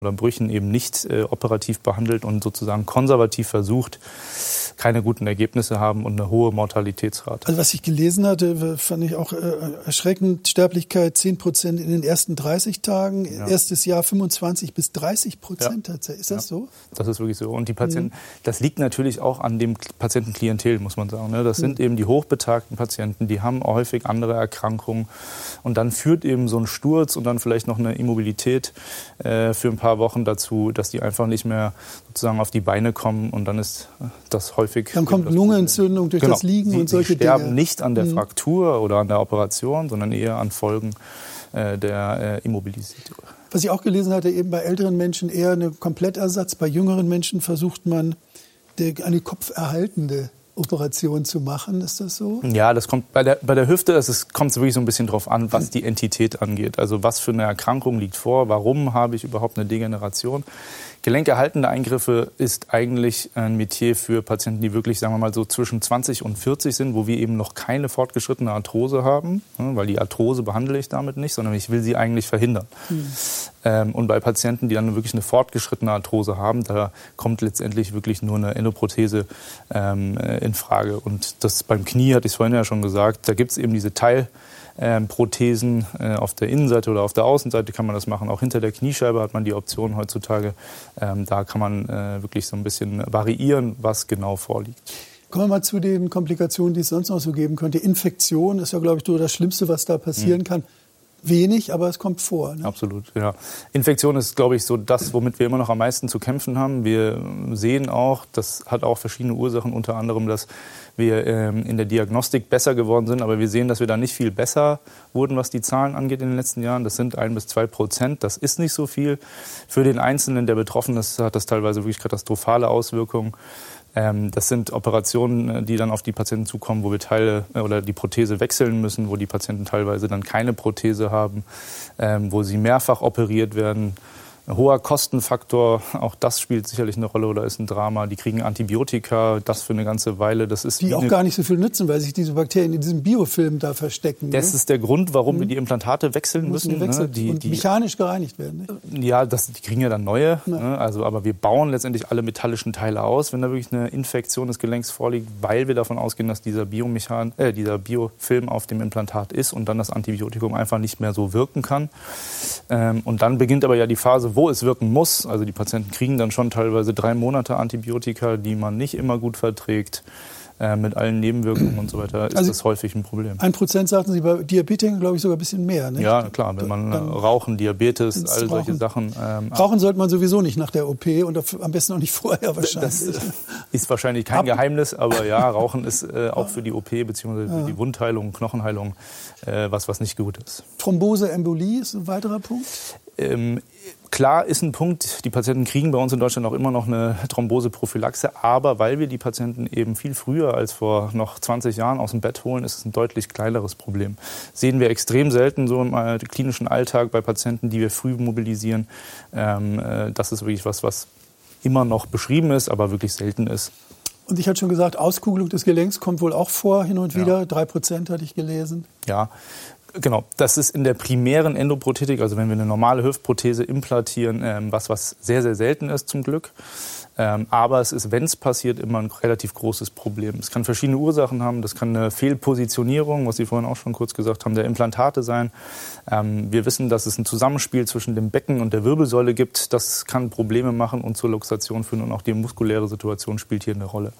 oder Brüchen eben nicht operativ behandelt und sozusagen konservativ versucht, keine guten Ergebnisse haben und eine hohe Mortalitätsrate. Also was ich gelesen hatte, fand ich auch erschreckend. Sterblichkeit 10% in den ersten 30 Tagen, erstes Jahr 25-30% tatsächlich. Ist das so? Das ist wirklich so. Und die Patienten, das liegt natürlich auch an dem Patientenklientel, muss man sagen. Das sind eben die hochbetagten Patienten, die haben häufig andere Erkrankungen. Und dann führt eben so ein Sturz und dann vielleicht noch eine Immobilität für ein paar Wochen dazu, dass die einfach nicht mehr sozusagen auf die Beine kommen. Und dann ist das häufig. Dann kommt Lungenentzündung durch das Liegen und solche Dinge. Sie sterben nicht an der Fraktur oder an der Operation, sondern eher an Folgen der Immobilisierung. Was ich auch gelesen hatte, eben bei älteren Menschen eher ein Komplettersatz. Bei jüngeren Menschen versucht man, eine kopferhaltende Operation zu machen. Ist das so? Ja, das kommt bei der Hüfte, kommt es wirklich so ein bisschen drauf an, was die Entität angeht. Also was für eine Erkrankung liegt vor, warum habe ich überhaupt eine Degeneration. Gelenkerhaltende Eingriffe ist eigentlich ein Metier für Patienten, die wirklich, sagen wir mal, so zwischen 20 und 40 sind, wo wir eben noch keine fortgeschrittene Arthrose haben, weil die Arthrose behandle ich damit nicht, sondern ich will sie eigentlich verhindern. Und bei Patienten, die dann wirklich eine fortgeschrittene Arthrose haben, da kommt letztendlich wirklich nur eine Endoprothese in Frage. Und das beim Knie, hatte ich es vorhin ja schon gesagt, da gibt es eben diese Prothesen auf der Innenseite oder auf der Außenseite kann man das machen. Auch hinter der Kniescheibe hat man die Option heutzutage. Da kann man wirklich so ein bisschen variieren, was genau vorliegt. Kommen wir mal zu den Komplikationen, die es sonst noch so geben könnte. Infektion ist ja, glaube ich, das Schlimmste, was da passieren kann. Wenig, aber es kommt vor. Ne? Absolut, ja. Infektion ist, glaube ich, so das, womit wir immer noch am meisten zu kämpfen haben. Wir sehen auch, das hat auch verschiedene Ursachen, unter anderem, dass wir in der Diagnostik besser geworden sind. Aber wir sehen, dass wir da nicht viel besser wurden, was die Zahlen angeht in den letzten Jahren. Das sind 1-2%. Das ist nicht so viel. Für den Einzelnen, der betroffen ist, hat das teilweise wirklich katastrophale Auswirkungen. Das sind Operationen, die dann auf die Patienten zukommen, wo wir Teile oder die Prothese wechseln müssen, wo die Patienten teilweise dann keine Prothese haben, wo sie mehrfach operiert werden. Ein hoher Kostenfaktor, auch das spielt sicherlich eine Rolle oder ist ein Drama. Die kriegen Antibiotika, das für eine ganze Weile. Das ist die auch gar nicht so viel nützen, weil sich diese Bakterien in diesem Biofilm da verstecken. Das ist der Grund, warum wir die Implantate wechseln müssen. Die mechanisch gereinigt werden. Nicht? Ja, die kriegen ja dann neue. Ja. Aber wir bauen letztendlich alle metallischen Teile aus, wenn da wirklich eine Infektion des Gelenks vorliegt, weil wir davon ausgehen, dass dieser Biofilm auf dem Implantat ist und dann das Antibiotikum einfach nicht mehr so wirken kann. Und dann beginnt aber ja die Phase, wo es wirken muss. Also die Patienten kriegen dann schon teilweise 3 Monate Antibiotika, die man nicht immer gut verträgt. Mit allen Nebenwirkungen und so weiter ist das häufig ein Problem. 1% sagten Sie, bei Diabetikern glaube ich sogar ein bisschen mehr. Nicht? Ja, klar, wenn man Rauchen, Diabetes, all solche Sachen. Rauchen sollte man sowieso nicht nach der OP und am besten auch nicht vorher wahrscheinlich. Das ist wahrscheinlich kein Geheimnis, aber ja, Rauchen ist auch für die OP bzw. für die Wundheilung, Knochenheilung was nicht gut ist. Thrombose, Embolie ist ein weiterer Punkt? Klar ist ein Punkt, die Patienten kriegen bei uns in Deutschland auch immer noch eine Thromboseprophylaxe, aber weil wir die Patienten eben viel früher als vor noch 20 Jahren aus dem Bett holen, ist es ein deutlich kleineres Problem. Sehen wir extrem selten so im klinischen Alltag bei Patienten, die wir früh mobilisieren. Das ist wirklich was immer noch beschrieben ist, aber wirklich selten ist. Und ich hatte schon gesagt, Auskugelung des Gelenks kommt wohl auch vor, hin und wieder. 3% hatte ich gelesen. Ja. Genau, das ist in der primären Endoprothetik, also wenn wir eine normale Hüftprothese implantieren, was sehr, sehr selten ist zum Glück. Aber es ist, wenn es passiert, immer ein relativ großes Problem. Es kann verschiedene Ursachen haben. Das kann eine Fehlpositionierung, was Sie vorhin auch schon kurz gesagt haben, der Implantate sein. Wir wissen, dass es ein Zusammenspiel zwischen dem Becken und der Wirbelsäule gibt. Das kann Probleme machen und zur Luxation führen. Und auch die muskuläre Situation spielt hier eine Rolle.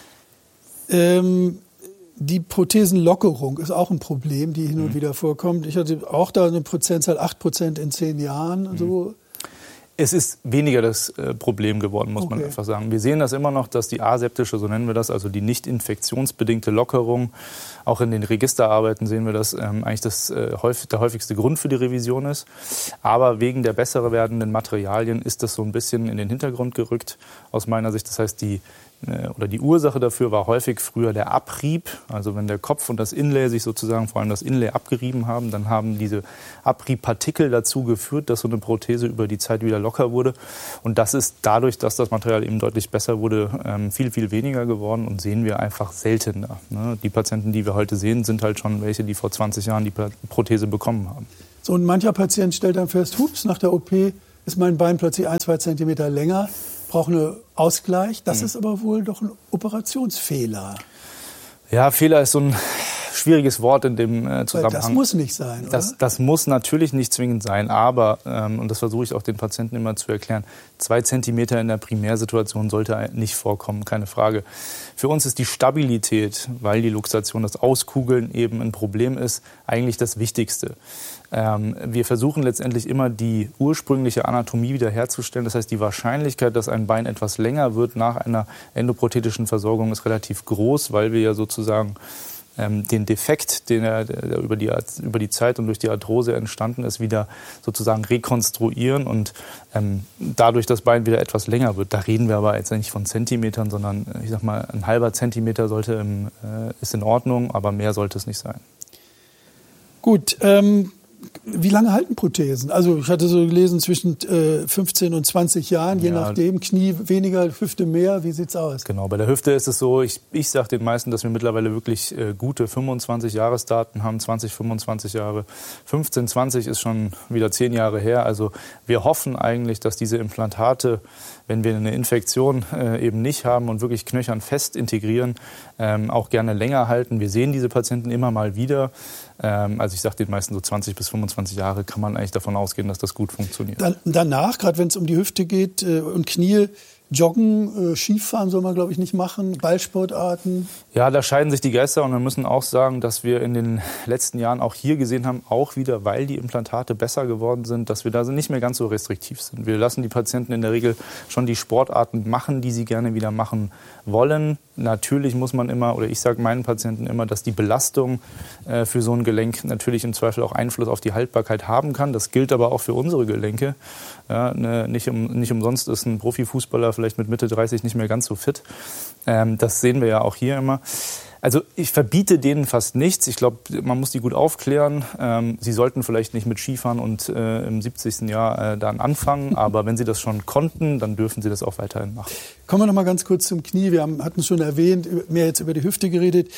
Die Prothesenlockerung ist auch ein Problem, die hin und wieder vorkommt. Ich hatte auch da eine Prozentzahl, 8% in 10 Jahren. So. Es ist weniger das Problem geworden, muss man einfach sagen. Wir sehen das immer noch, dass die aseptische, so nennen wir das, also die nicht infektionsbedingte Lockerung, auch in den Registerarbeiten sehen wir, dass eigentlich der häufigste Grund für die Revision ist. Aber wegen der besser werdenden Materialien ist das so ein bisschen in den Hintergrund gerückt, aus meiner Sicht. Das heißt, die Ursache dafür war häufig früher der Abrieb. Also wenn der Kopf und das Inlay sich sozusagen, vor allem das Inlay, abgerieben haben, dann haben diese Abriebpartikel dazu geführt, dass so eine Prothese über die Zeit wieder locker wurde. Und das ist dadurch, dass das Material eben deutlich besser wurde, viel, viel weniger geworden und sehen wir einfach seltener. Die Patienten, die wir heute sehen, sind halt schon welche, die vor 20 Jahren die Prothese bekommen haben. So, und mancher Patient stellt dann fest, hups, nach der OP ist mein Bein plötzlich 1-2 Zentimeter länger, brauche einen Ausgleich. Das ist aber wohl doch ein Operationsfehler. Ja, Fehler ist so ein schwieriges Wort in dem Zusammenhang. Das muss nicht sein, oder? Das muss natürlich nicht zwingend sein, aber, und das versuche ich auch den Patienten immer zu erklären, 2 Zentimeter in der Primärsituation sollte nicht vorkommen, keine Frage. Für uns ist die Stabilität, weil die Luxation, das Auskugeln eben ein Problem ist, eigentlich das Wichtigste. Wir versuchen letztendlich immer die ursprüngliche Anatomie wiederherzustellen. Das heißt, die Wahrscheinlichkeit, dass ein Bein etwas länger wird nach einer endoprothetischen Versorgung, ist relativ groß, weil wir ja sozusagen den Defekt, der über die Zeit und durch die Arthrose entstanden ist, wieder sozusagen rekonstruieren und dadurch das Bein wieder etwas länger wird. Da reden wir aber jetzt nicht von Zentimetern, sondern ich sag mal, ein halber Zentimeter ist in Ordnung, aber mehr sollte es nicht sein. Gut, wie lange halten Prothesen? Also ich hatte so gelesen zwischen 15 und 20 Jahren, je nachdem, Knie weniger, Hüfte mehr. Wie sieht's aus? Genau, bei der Hüfte ist es so, ich sage den meisten, dass wir mittlerweile wirklich gute 25 Jahresdaten haben, 20, 25 Jahre. 15, 20 ist schon wieder 10 Jahre her. Also wir hoffen eigentlich, dass diese Implantate, wenn wir eine Infektion eben nicht haben und wirklich knöchern fest integrieren, auch gerne länger halten. Wir sehen diese Patienten immer mal wieder. Also ich sage den meisten so 20 bis 25 Jahre kann man eigentlich davon ausgehen, dass das gut funktioniert. Danach, gerade wenn es um die Hüfte geht und Knie, Joggen, Skifahren soll man, glaube ich, nicht machen, Ballsportarten. Ja, da scheiden sich die Geister und wir müssen auch sagen, dass wir in den letzten Jahren auch hier gesehen haben, auch wieder, weil die Implantate besser geworden sind, dass wir da nicht mehr ganz so restriktiv sind. Wir lassen die Patienten in der Regel schon die Sportarten machen, die sie gerne wieder machen wollen. Natürlich muss man immer, oder ich sage meinen Patienten immer, dass die Belastung für so ein Gelenk natürlich im Zweifel auch Einfluss auf die Haltbarkeit haben kann. Das gilt aber auch für unsere Gelenke. Ja, nicht umsonst ist ein Profifußballer vielleicht mit Mitte 30 nicht mehr ganz so fit. Das sehen wir ja auch hier immer. Also ich verbiete denen fast nichts. Ich glaube, man muss die gut aufklären. Sie sollten vielleicht nicht mit Skifahren und im 70. Jahr dann anfangen, aber wenn sie das schon konnten, dann dürfen sie das auch weiterhin machen. Kommen wir noch mal ganz kurz zum Knie. Wir hatten es schon erwähnt, mehr jetzt über die Hüfte geredet.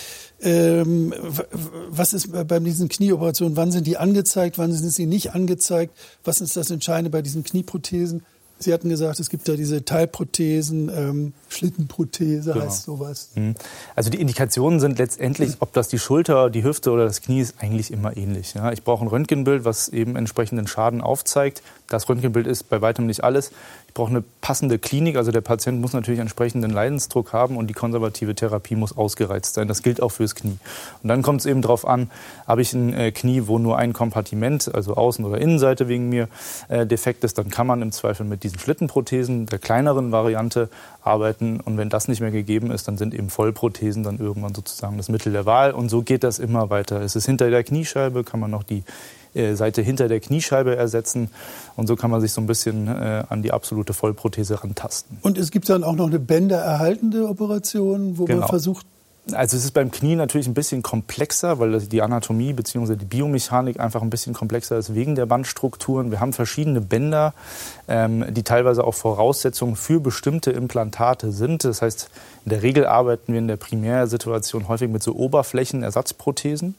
Was ist bei diesen Knieoperationen? Wann sind die angezeigt? Wann sind sie nicht angezeigt? Was ist das Entscheidende bei diesen Knieprothesen? Sie hatten gesagt, es gibt da diese Teilprothesen, Schlittenprothese heißt sowas. Also die Indikationen sind letztendlich, ob das die Schulter, die Hüfte oder das Knie ist, eigentlich immer ähnlich. Ja, ich brauche ein Röntgenbild, was eben entsprechenden Schaden aufzeigt. Das Röntgenbild ist bei weitem nicht alles. Ich brauche eine passende Klinik, also der Patient muss natürlich entsprechenden Leidensdruck haben und die konservative Therapie muss ausgereizt sein. Das gilt auch fürs Knie. Und dann kommt es eben darauf an, habe ich ein Knie, wo nur ein Kompartiment, also Außen- oder Innenseite wegen mir defekt ist, dann kann man im Zweifel mit diesen Schlittenprothesen, der kleineren Variante, arbeiten. Und wenn das nicht mehr gegeben ist, dann sind eben Vollprothesen dann irgendwann sozusagen das Mittel der Wahl. Und so geht das immer weiter. Es ist hinter der Kniescheibe, kann man noch die Seite hinter der Kniescheibe ersetzen. Und so kann man sich so ein bisschen an die absolute Vollprothese rantasten. Und es gibt dann auch noch eine bändererhaltende Operation, wo man versucht... Also es ist beim Knie natürlich ein bisschen komplexer, weil die Anatomie bzw. die Biomechanik einfach ein bisschen komplexer ist wegen der Bandstrukturen. Wir haben verschiedene Bänder, die teilweise auch Voraussetzungen für bestimmte Implantate sind. Das heißt, in der Regel arbeiten wir in der Primärsituation häufig mit so Oberflächenersatzprothesen.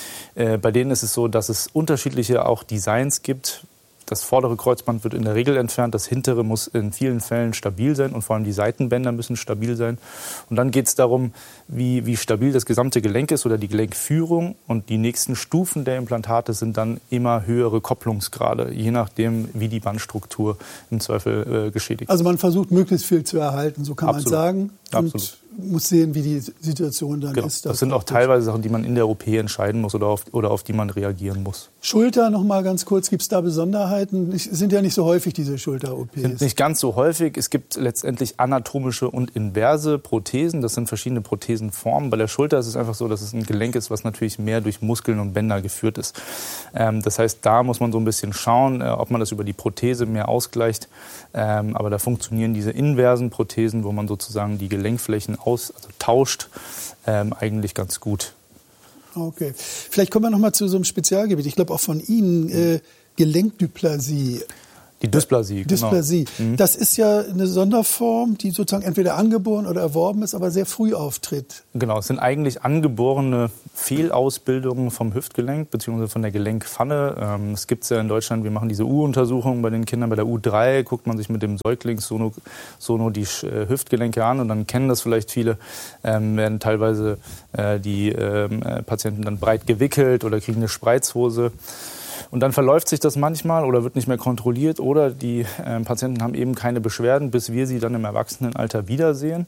Bei denen ist es so, dass es unterschiedliche auch Designs gibt. Das vordere Kreuzband wird in der Regel entfernt, das hintere muss in vielen Fällen stabil sein und vor allem die Seitenbänder müssen stabil sein. Und dann geht es darum, wie stabil das gesamte Gelenk ist oder die Gelenkführung. Und die nächsten Stufen der Implantate sind dann immer höhere Kopplungsgrade, je nachdem, wie die Bandstruktur im Zweifel geschädigt ist. Also man versucht, möglichst viel zu erhalten, so kann man sagen. Und Absolut. Muss sehen, wie die Situation dann ist. Das sind auch teilweise Sachen, die man in der OP entscheiden muss oder auf die man reagieren muss. Schulter noch mal ganz kurz, gibt es da Besonderheiten? Es sind ja nicht so häufig diese Schulter-OPs. Sind nicht ganz so häufig. Es gibt letztendlich anatomische und inverse Prothesen. Das sind verschiedene Prothesenformen. Bei der Schulter ist es einfach so, dass es ein Gelenk ist, was natürlich mehr durch Muskeln und Bänder geführt ist. Das heißt, da muss man so ein bisschen schauen, ob man das über die Prothese mehr ausgleicht. Aber da funktionieren diese inversen Prothesen, wo man sozusagen die Gelenkflächen tauscht, eigentlich ganz gut. Okay. Vielleicht kommen wir noch mal zu so einem Spezialgebiet. Ich glaube auch von Ihnen, Gelenkdyplasie. Die Dysplasie. Dysplasie. Genau. Das ist ja eine Sonderform, die sozusagen entweder angeboren oder erworben ist, aber sehr früh auftritt. Genau, es sind eigentlich angeborene Fehlausbildungen vom Hüftgelenk bzw. von der Gelenkpfanne. Es gibt es ja in Deutschland, wir machen diese U-Untersuchung bei den Kindern, bei der U3 guckt man sich mit dem Säuglingssono die Hüftgelenke an und dann kennen das vielleicht viele, werden teilweise die Patienten dann breit gewickelt oder kriegen eine Spreizhose. Und dann verläuft sich das manchmal oder wird nicht mehr kontrolliert oder die Patienten haben eben keine Beschwerden, bis wir sie dann im Erwachsenenalter wiedersehen.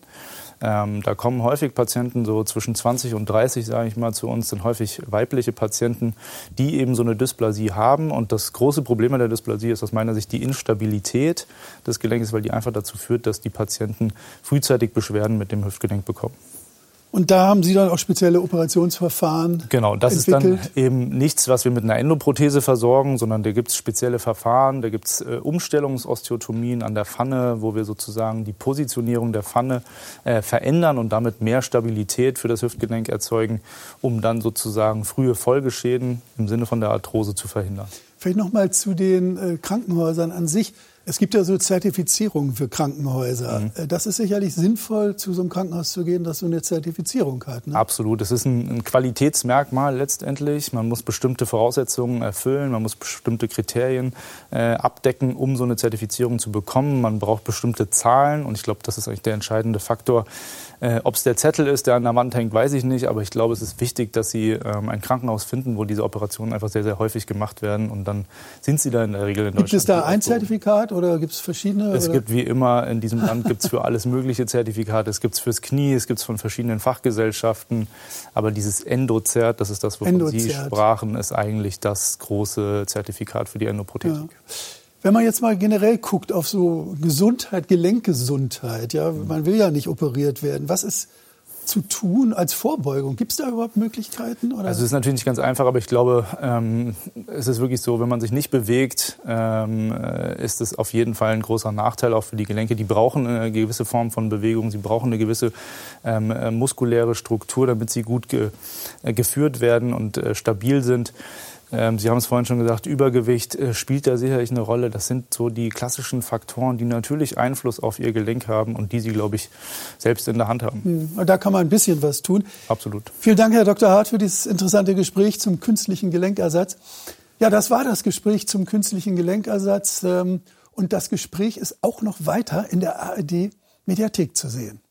Da kommen häufig Patienten so zwischen 20 und 30, sage ich mal, zu uns, sind häufig weibliche Patienten, die eben so eine Dysplasie haben. Und das große Problem an der Dysplasie ist aus meiner Sicht die Instabilität des Gelenkes, weil die einfach dazu führt, dass die Patienten frühzeitig Beschwerden mit dem Hüftgelenk bekommen. Und da haben Sie dann auch spezielle Operationsverfahren Genau, das entwickelt. ist dann eben nichts, was wir mit einer Endoprothese versorgen, sondern da gibt es spezielle Verfahren, da gibt es Umstellungsosteotomien an der Pfanne, wo wir sozusagen die Positionierung der Pfanne verändern und damit mehr Stabilität für das Hüftgelenk erzeugen, um dann sozusagen frühe Folgeschäden im Sinne von der Arthrose zu verhindern. Vielleicht noch mal zu den Krankenhäusern an sich. Es gibt ja so Zertifizierungen für Krankenhäuser. Das ist sicherlich sinnvoll, zu so einem Krankenhaus zu gehen, das so eine Zertifizierung hat. Ne? Absolut. Das ist ein Qualitätsmerkmal letztendlich. Man muss bestimmte Voraussetzungen erfüllen, man muss bestimmte Kriterien abdecken, um so eine Zertifizierung zu bekommen. Man braucht bestimmte Zahlen und ich glaube, das ist eigentlich der entscheidende Faktor. Ob es der Zettel ist, der an der Wand hängt, weiß ich nicht, aber ich glaube, es ist wichtig, dass Sie ein Krankenhaus finden, wo diese Operationen einfach sehr, sehr häufig gemacht werden und dann sind sie da in der Regel in Deutschland. Gibt es da ein Zertifikat oder gibt es verschiedene? Es gibt wie immer in diesem Land gibt's für alles mögliche Zertifikate. Es gibt es fürs Knie, es gibt es von verschiedenen Fachgesellschaften, aber dieses Endozert, das ist das, wovon Sie sprachen, ist eigentlich das große Zertifikat für die Endoprothetik. Ja. Wenn man jetzt mal generell guckt auf so Gesundheit, Gelenkgesundheit, ja, man will ja nicht operiert werden. Was ist zu tun als Vorbeugung? Gibt es da überhaupt Möglichkeiten? Oder? Also es ist natürlich nicht ganz einfach, aber ich glaube, es ist wirklich so, wenn man sich nicht bewegt, ist es auf jeden Fall ein großer Nachteil auch für die Gelenke. Die brauchen eine gewisse Form von Bewegung, sie brauchen eine gewisse muskuläre Struktur, damit sie gut geführt werden und stabil sind. Sie haben es vorhin schon gesagt, Übergewicht spielt da sicherlich eine Rolle. Das sind so die klassischen Faktoren, die natürlich Einfluss auf Ihr Gelenk haben und die Sie, glaube ich, selbst in der Hand haben. Und da kann man ein bisschen was tun. Absolut. Vielen Dank, Herr Dr. Hart, für dieses interessante Gespräch zum künstlichen Gelenkersatz. Ja, das war das Gespräch zum künstlichen Gelenkersatz. Und das Gespräch ist auch noch weiter in der ARD-Mediathek zu sehen.